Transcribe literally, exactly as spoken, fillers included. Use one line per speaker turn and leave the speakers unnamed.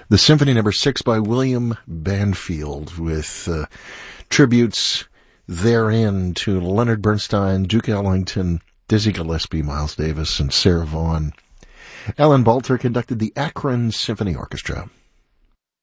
The Symphony Number Six by William Banfield, with uh, tributes therein to Leonard Bernstein, Duke Ellington, Dizzy Gillespie, Miles Davis, and Sarah Vaughan. Alan Balter conducted the Akron Symphony Orchestra.